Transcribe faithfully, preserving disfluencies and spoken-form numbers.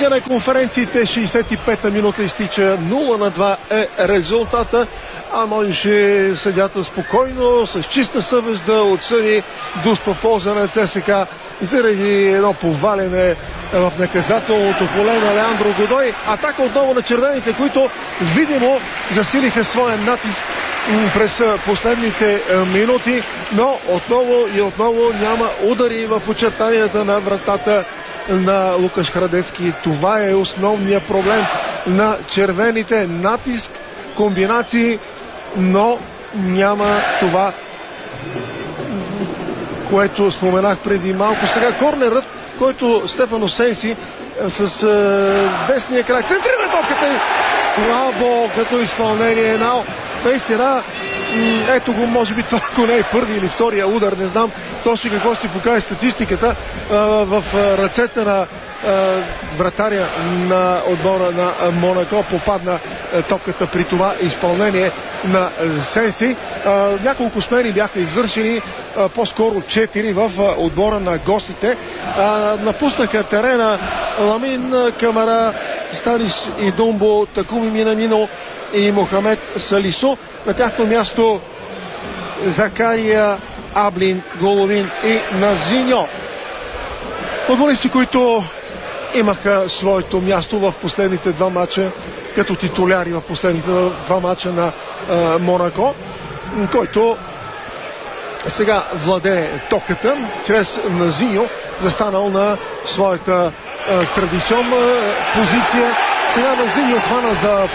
Лига на конференциите, шейсет и пета минута изтича, нула на два е резултата, а можеше съдята спокойно, с чиста съвест да отсъди Дуспа в полза на ЦСКА заради едно поваляне в наказателното поле на Леандро Годой. Атака отново на червените, които видимо засилиха своя натиск през последните минути, но отново и отново няма удари в очертанията на вратата на Лукаш Храдецки. Това е основният проблем на червените. Натиск, комбинации, но няма това, което споменах преди малко. Сега корнерът, който Стефано Сенси с е, десния крак центрира топката и слабо като изпълнение. Нау. Наистина, ето го, може би това, ако не е първи или втория удар, не знам точно какво ще покаже статистиката, в ръцете на вратаря на отбора на Монако попадна топката при това изпълнение на Сенси. Няколко смени бяха извършени, по-скоро четири в отбора на гостите. Напуснаха терена Ламин Камара, Станис Идумбо, Такуми Минамино и Мохамед Салисо. На тяхно място Закария, Аблин, Головин и Назиньо. Футболисти, които имаха своето място в последните два мача като титуляри в последните два мача на а, Монако, който сега владее топката чрез Назиньо, застанал на своята а, традиционна позиция. Сега Назиньо хвана за